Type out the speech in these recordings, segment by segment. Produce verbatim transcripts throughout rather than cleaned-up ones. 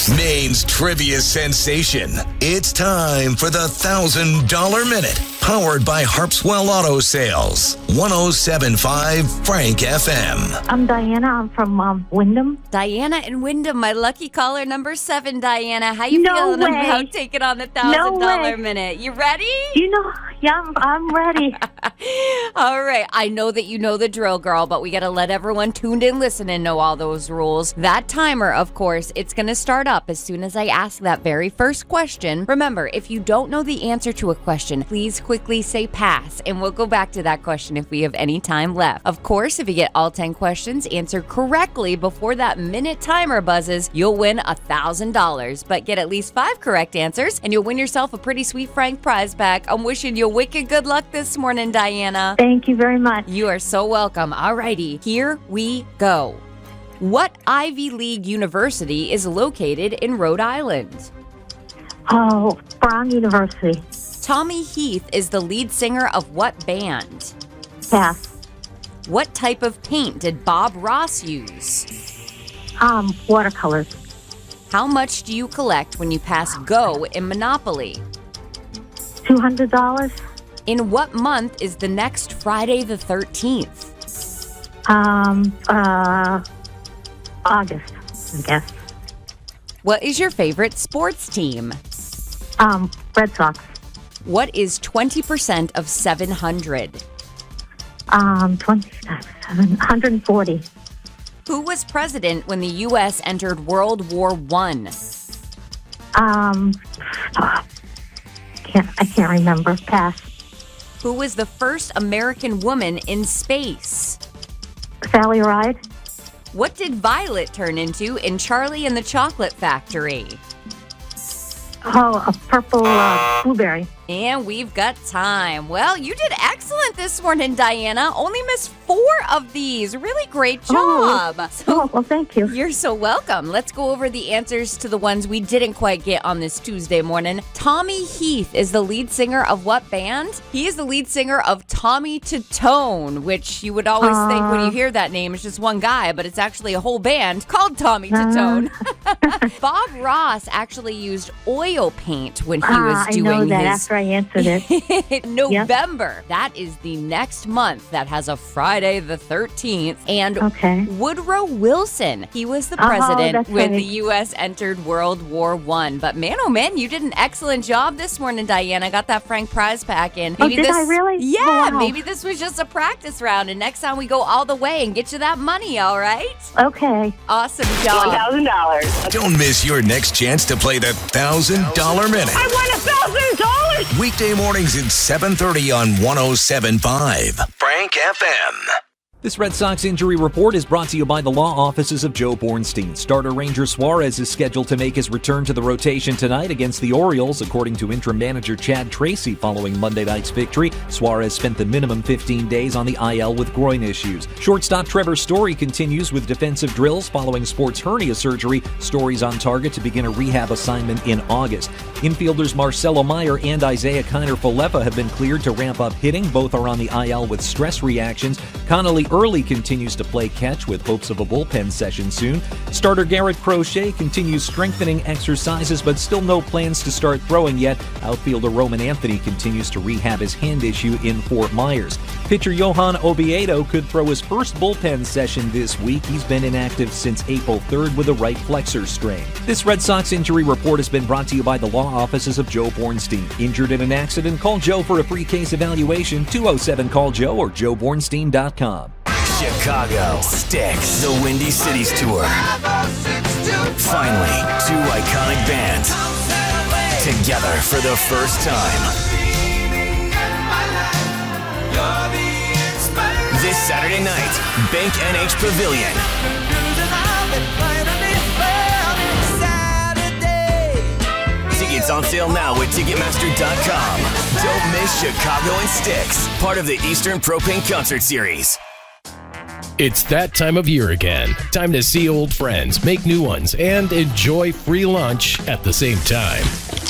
Maine's trivia sensation. It's time for the one thousand dollars Minute, powered by Harpswell Auto Sales. one oh seven point five Frank F M. I'm Diana. I'm from um, Wyndham. Diana in Wyndham, my lucky caller number seven. Diana, how you No feeling way. about taking on the one thousand dollars No Minute? You ready? You know, yeah, I'm, I'm ready. All right. I know that you know the drill, girl, but we got to let everyone tuned in listening know all those rules. That timer, of course, it's going to start up as soon as I ask that very first question. Remember, if you don't know the answer to a question, please quickly say pass, and we'll go back to that question if we have any time left. Of course, if you get all ten questions answered correctly before that minute timer buzzes, you'll win one thousand dollars. But get at least five correct answers, and you'll win yourself a pretty sweet Frank prize pack. I'm wishing you wicked good luck this morning, Diana. Thank you very much. You are so welcome. Alrighty, here we go. What Ivy League university is located in Rhode Island? Oh, Brown University. Tommy Heath is the lead singer of what band? Pass. What type of paint did Bob Ross use? Um, watercolors. How much do you collect when you pass Go in Monopoly? two hundred dollars. In what month is the next Friday the thirteenth? Um, uh, August, I guess. What is your favorite sports team? Um, Red Sox. What is twenty percent of seven hundred? Um, twenty-seven, one hundred forty. Who was president when the U S entered World War One? Um, oh, can't, I can't remember. Pass. Who was the first American woman in space? Sally Ride. What did Violet turn into in Charlie and the Chocolate Factory? Oh, a purple uh, blueberry. And we've got time. Well, you did excellent this morning, Diana. Only missed four of these. Really great job. Oh, So oh well, thank you. you're so welcome. Let's go over the answers to the ones we didn't quite get on this Tuesday morning. Tommy Heath is the lead singer of what band? He is the lead singer of Tommy Tutone, which you would always Uh. think when you hear that name, it's just one guy, but it's actually a whole band called Tommy Uh. Tutone. Bob Ross actually used oil paint when he Ah, was I doing know that his after I answered it. November. That is the next month that has a Friday the thirteenth. And Okay. Woodrow Wilson, he was the Oh, president that's when right. the U S entered World War One. But man, oh man, you did an excellent job this morning, Diana. Got that Frank prize pack in. Oh, did this, I really? Yeah, Oh, wow. maybe this was just a practice round, and next time we go all the way and get you that money, all right? Okay. Awesome job. one thousand dollars. Don't miss your next chance to play the one thousand dollars Minute. I won one thousand dollars! Weekday mornings at seven thirty on one oh seven point five Frank F M. This Red Sox injury report is brought to you by the law offices of Joe Bornstein. Starter Ranger Suarez is scheduled to make his return to the rotation tonight against the Orioles, according to interim manager Chad Tracy. Following Monday night's victory, Suarez spent the minimum fifteen days on the I L with groin issues. Shortstop Trevor Story continues with defensive drills following sports hernia surgery. Story's on target to begin a rehab assignment in August. Infielders Marcelo Meyer and Isaiah Kiner-Falefa have been cleared to ramp up hitting. Both are on the I L with stress reactions. Connolly Early continues to play catch with hopes of a bullpen session soon. Starter Garrett Crochet continues strengthening exercises, but still no plans to start throwing yet. Outfielder Roman Anthony continues to rehab his hand issue in Fort Myers. Pitcher Johan Oviedo could throw his first bullpen session this week. He's been inactive since April third with a right flexor strain. This Red Sox injury report has been brought to you by the law offices of Joe Bornstein. Injured in an accident? Call Joe for a free case evaluation. two oh seven call Joe or joe bornstein dot com. Chicago Sticks, the Windy Cities Tour. Finally, two iconic bands together for the first time. This Saturday night, Bank N H Pavilion. Tickets on sale now at Ticketmaster dot com. Don't miss Chicago and Sticks, part of the Eastern Propane Concert Series. It's that time of year again. Time to see old friends, make new ones, and enjoy free lunch at the same time.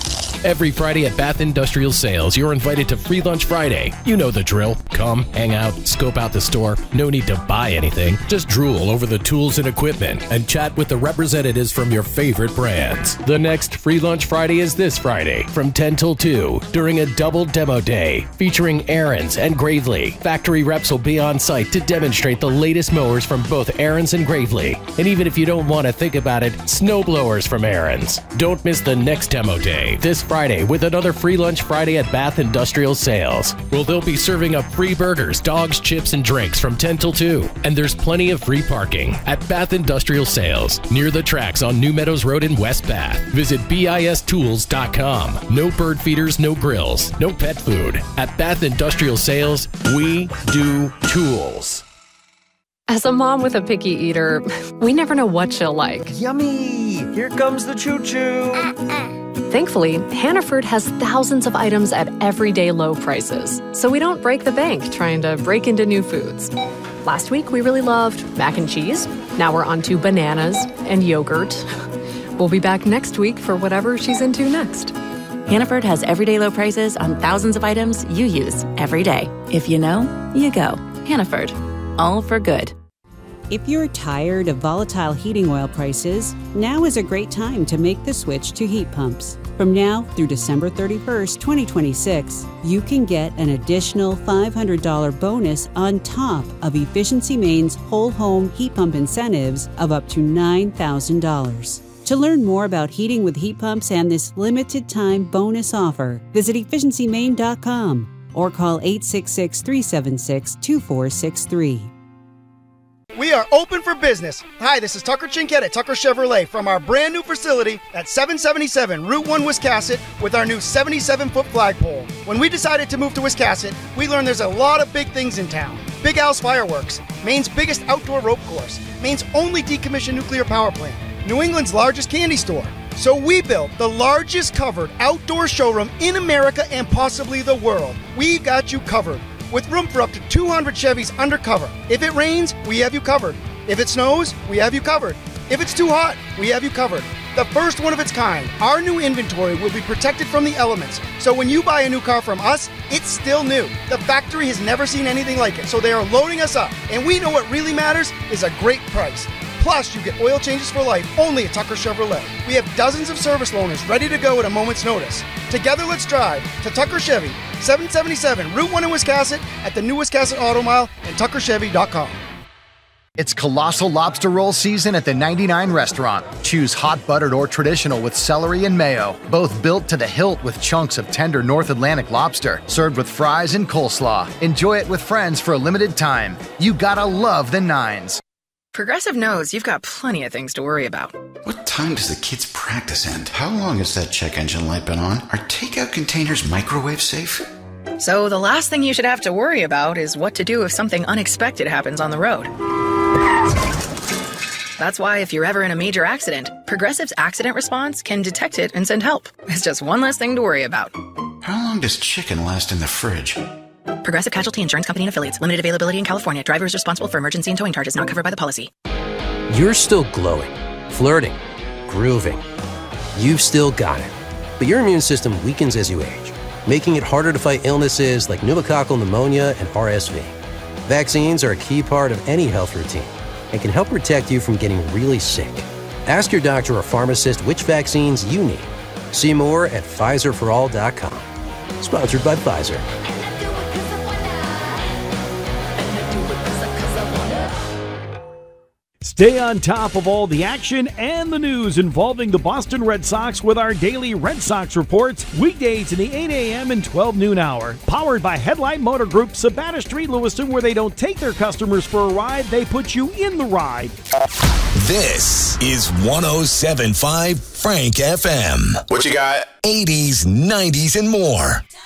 Every Friday at Bath Industrial Sales, you're invited to Free Lunch Friday. You know the drill. Come, hang out, scope out the store. No need to buy anything. Just drool over the tools and equipment and chat with the representatives from your favorite brands. The next Free Lunch Friday is this Friday from ten till two during a double demo day featuring Aaron's and Gravely. Factory reps will be on site to demonstrate the latest mowers from both Aaron's and Gravely. And even if you don't want to think about it, snow blowers from Aaron's. Don't miss the next demo day this Friday with another Free Lunch Friday at Bath Industrial Sales. Well, they'll be serving up free burgers, dogs, chips, and drinks from ten till two. And there's plenty of free parking at Bath Industrial Sales near the tracks on New Meadows Road in West Bath. Visit B I S tools dot com. No bird feeders, no grills, no pet food. At Bath Industrial Sales, we do tools. As a mom with a picky eater, we never know what she'll like. Yummy! Here comes the choo-choo! Thankfully, Hannaford has thousands of items at everyday low prices, so we don't break the bank trying to break into new foods. Last week, we really loved mac and cheese. Now we're on to bananas and yogurt. We'll be back next week for whatever she's into next. Hannaford has everyday low prices on thousands of items you use every day. If you know, you go. Hannaford. All for good. If you're tired of volatile heating oil prices, now is a great time to make the switch to heat pumps. From now through December thirty-first, twenty twenty-six, you can get an additional five hundred dollars bonus on top of Efficiency Maine's whole home heat pump incentives of up to nine thousand dollars. To learn more about heating with heat pumps and this limited time bonus offer, visit efficiency maine dot com or call eight six six, three seven six, two four six three. We are open for business. Hi, this is Tucker Chinkett at Tucker Chevrolet from our brand new facility at seven seventy-seven Route one Wiscasset with our new seventy-seven foot flagpole. When we decided to move to Wiscasset, we learned there's a lot of big things in town. Big Al's Fireworks, Maine's biggest outdoor rope course, Maine's only decommissioned nuclear power plant, New England's largest candy store. So we built the largest covered outdoor showroom in America and possibly the world. We got you covered, with room for up to two hundred Chevys undercover. If it rains, we have you covered. If it snows, we have you covered. If it's too hot, we have you covered. The first one of its kind, our new inventory will be protected from the elements. So when you buy a new car from us, it's still new. The factory has never seen anything like it, so they are loading us up. And we know what really matters is a great price. Plus, you get oil changes for life only at Tucker Chevrolet. We have dozens of service loaners ready to go at a moment's notice. Together, let's drive to Tucker Chevy, seven seventy-seven Route one in Wiscasset, at the new Wiscasset Auto Mile, and tucker chevy dot com. It's colossal lobster roll season at the ninety-nine Restaurant. Choose hot buttered or traditional with celery and mayo, both built to the hilt with chunks of tender North Atlantic lobster, served with fries and coleslaw. Enjoy it with friends for a limited time. You gotta love the Nines. Progressive knows you've got plenty of things to worry about. What time does the kids' practice end? How long has that check engine light been on? Are takeout containers microwave safe? So the last thing you should have to worry about is what to do if something unexpected happens on the road. That's why if you're ever in a major accident, Progressive's accident response can detect it and send help. It's just one less thing to worry about. How long does chicken last in the fridge? Progressive Casualty Insurance Company and Affiliates. Limited availability in California. Driver is responsible for emergency and towing charges not covered by the policy. You're still glowing, flirting, grooving. You've still got it. But your immune system weakens as you age, making it harder to fight illnesses like pneumococcal pneumonia and R S V. Vaccines are a key part of any health routine and can help protect you from getting really sick. Ask your doctor or pharmacist which vaccines you need. See more at Pfizer for all dot com. Sponsored by Pfizer. Stay on top of all the action and the news involving the Boston Red Sox with our daily Red Sox reports, weekdays in the eight a.m. and twelve noon hour. Powered by Headline Motor Group, Sabata Street, Lewiston, where they don't take their customers for a ride, they put you in the ride. This is one oh seven point five Frank F M. What you got? eighties, nineties, and more.